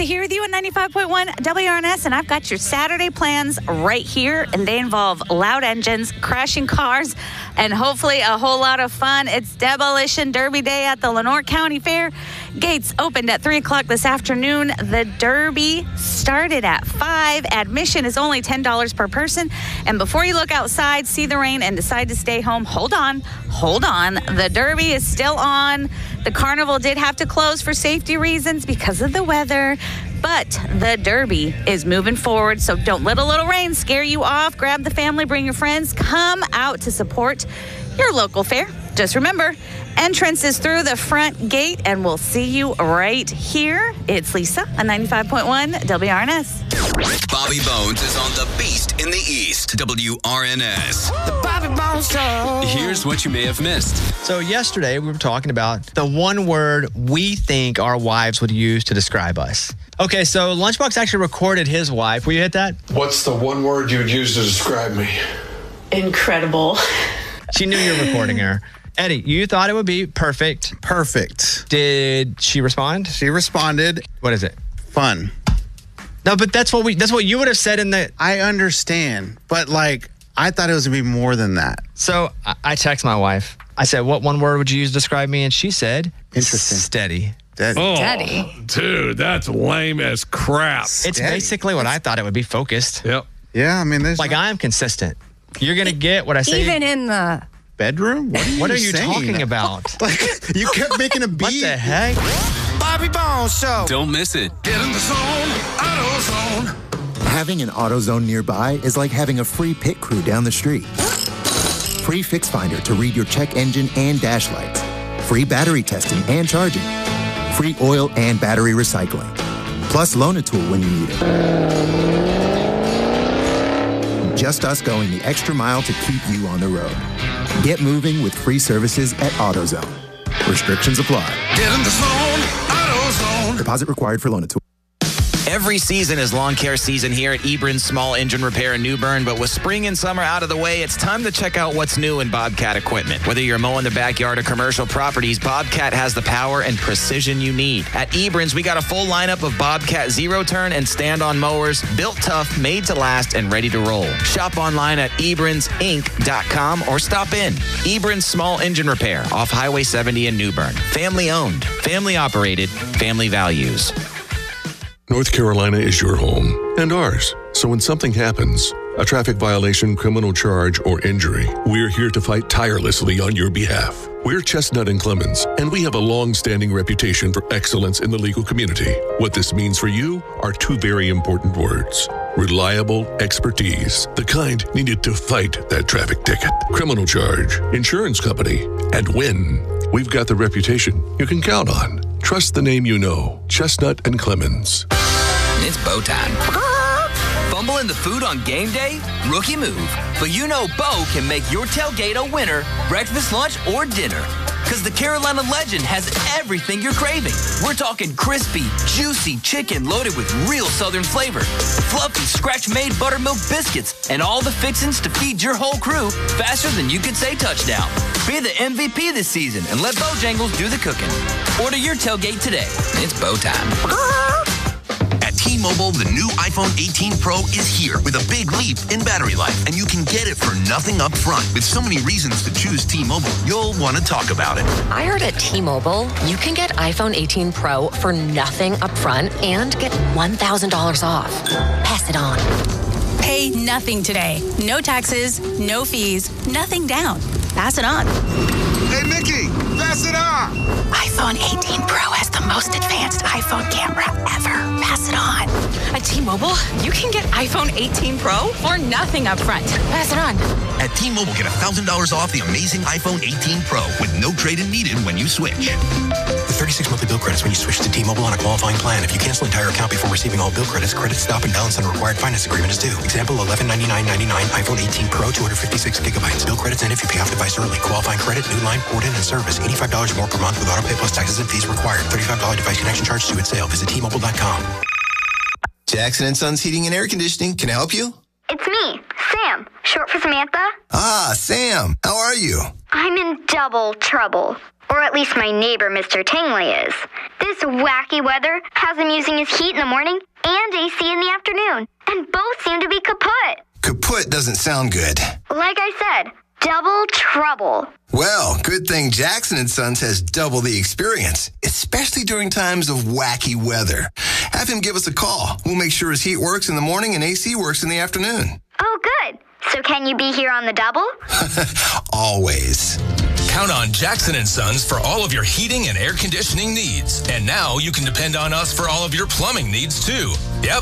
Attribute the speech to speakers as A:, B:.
A: here with you on 95.1 WRNS, and I've got your Saturday plans right here, and they involve loud engines, crashing cars, and hopefully a whole lot of fun. It's Demolition Derby Day at the Lenoir County Fair. Gates opened at 3 o'clock this afternoon. The Derby started at 5. Admission is only $10 per person. And before you look outside, see the rain, and decide to stay home, hold on. The Derby is still on. The carnival did have to close for safety reasons because of the weather, but the Derby is moving forward, so don't let a little rain scare you off. Grab the family, bring your friends, come out to support your local fair. Just remember, entrance is through the front gate, and we'll see you right here. It's Lisa on 95.1 WRNS.
B: Bobby Bones is on the Beast in the East. WRNS.
C: The Bobby Bones Show.
B: Here's what you may have missed.
D: So yesterday we were talking about the one word we think our wives would use to describe us. Okay, so Lunchbox actually recorded his wife. Will you hit that?
E: What's the one word you would use to describe me?
F: Incredible.
D: She knew you were recording her. Eddie, you thought it would be perfect.
G: Perfect.
D: Did she respond?
G: She responded.
D: What is it?
G: Fun.
D: No, but that's what you would have said in the...
G: I understand, but I thought it was going to be more than that.
D: So I text my wife. I said, what one word would you use to describe me? And she said...
G: Interesting.
D: Steady.
A: Steady.
E: Dude, that's lame as crap.
D: It's basically what I thought it would be, focused.
E: Yep.
G: Yeah, I mean, there's...
D: I am consistent. You're going to get what I say.
A: Even in the...
G: bedroom?
D: What are you
G: saying?
D: talking about?
G: You kept making a beat.
D: What the heck?
C: Bobby Bones Show.
B: Don't miss it.
C: Get in the zone. AutoZone.
H: Having an AutoZone nearby is like having a free pit crew down the street. Free Fix Finder to read your check engine and dash lights. Free battery testing and charging. Free oil and battery recycling. Plus loan a tool when you need it. Just us going the extra mile to keep you on the road. Get moving with free services at AutoZone. Restrictions apply.
C: Get in the zone. AutoZone.
H: Deposit required for loan a tool.
I: Every season is lawn care season here at Ebron's Small Engine Repair in New Bern, but with spring and summer out of the way, it's time to check out what's new in Bobcat equipment. Whether you're mowing the backyard or commercial properties, Bobcat has the power and precision you need. At Ebron's, we got a full lineup of Bobcat zero-turn and stand-on mowers, built tough, made to last, and ready to roll. Shop online at ebronsinc.com or stop in. Ebron's Small Engine Repair off Highway 70 in New Bern. Family owned, family operated, family values.
E: North Carolina is your home and ours. So when something happens, a traffic violation, criminal charge, or injury, we're here to fight tirelessly on your behalf. We're Chestnut and Clemens, and we have a long-standing reputation for excellence in the legal community. What this means for you are two very important words: reliable expertise, the kind needed to fight that traffic ticket, criminal charge, insurance company, and win. We've got the reputation you can count on. Trust the name you know, Chestnut and Clemens.
B: It's Bo time. Fumbling the food on game day? Rookie move. But you know Bo can make your tailgate a winner, breakfast, lunch, or dinner. Because the Carolina Legend has everything you're craving. We're talking crispy, juicy chicken loaded with real Southern flavor, fluffy, scratch-made buttermilk biscuits, and all the fixins to feed your whole crew faster than you could say touchdown. Be the MVP this season and let Bojangles do the cooking. Order your tailgate today. It's Bo time.
J: At T-Mobile, the new iPhone 18 Pro is here with a big leap in battery life, and you can get it for nothing up front. With so many reasons to choose T-Mobile, you'll want to talk about it.
K: I heard at T-Mobile, you can get iPhone 18 Pro for nothing up front and get $1,000 off. Pass it on.
A: Pay nothing today. No taxes, no fees, nothing down. Pass it on.
C: Hey, Nikki, pass it on.
A: iPhone 18 Pro has the most advanced iPhone camera ever. Pass it on. At T-Mobile, you can get iPhone 18 Pro for nothing up front. Pass it on.
J: At T-Mobile, get $1,000 off the amazing iPhone 18 Pro with no trade-in needed when you switch.
L: With 36 monthly bill credits when you switch to T-Mobile on a qualifying plan. If you cancel an entire account before receiving all bill credits, credit stop and balance on a required finance agreement is due. Example, $1199.99 iPhone 18 Pro, 256 gigabytes. Bill credits end if you pay off device early. Qualifying credit, new line, port-in, and service. $85 more per month with autopay plus taxes and fees required. $35 device connection charge due at sale. Visit T-Mobile.com.
M: Jackson & Sons Heating and Air Conditioning. Can I help you?
N: It's me, Sam, short for Samantha.
M: Ah, Sam. How are you?
N: I'm in double trouble. Or at least my neighbor, Mr. Tingley, is. This wacky weather has him using his heat in the morning and AC in the afternoon. And both seem to be kaput.
M: Kaput doesn't sound good.
N: Like I said, double trouble.
M: Well, good thing Jackson & Sons has double the experience, especially during times of wacky weather. Have him give us a call. We'll make sure his heat works in the morning and AC works in the afternoon.
N: Oh, good. So can you be here on the double?
M: Always.
O: Count on Jackson & Sons for all of your heating and air conditioning needs. And now you can depend on us for all of your plumbing needs, too. Yep,